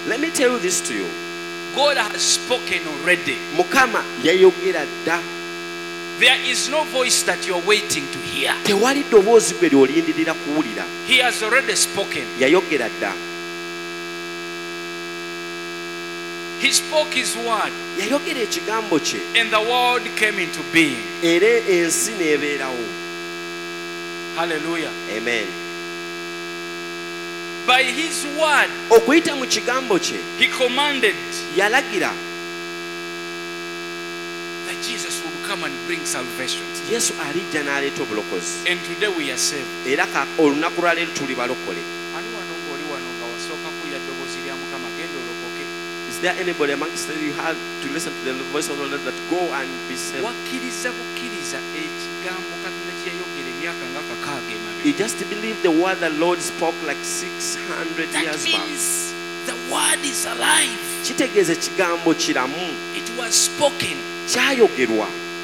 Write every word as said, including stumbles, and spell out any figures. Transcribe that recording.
Let me tell you this to you. God has spoken already. Mukama yayogera dda. There is no voice that you're waiting to hear. Tewali ddoboozi gwe ly'olindirira kuwulira. He has already spoken. Yayogera dda. He spoke his word. Yayogera ekigambo kye. And the word came into being. Era ensi n'ebeerawo. Hallelujah. Amen. By his word, okuyita mu kigambo kye, he commanded, yalagira, that Jesus would come and bring salvation. Yesu alijja n'aleeta obulokozi. And today we are saved. Era olunaku lwa leero tuli balokole. Ani wano ng'oli wano nga wasooka kulya ddoboozi lya Mukama genda olokoke? Is there anybody amongst you had to listen to the voice of the Lord that go and be saved? Wakkiriza bukkiriza ekigambo Katonda kye yayogera emyaka nga kakaaga emabega. You just believe the word the Lord spoke like six hundred That years back. means the word is alive. Kitegeeza ekigambo kiramu. It was spoken. Kyayogerwa.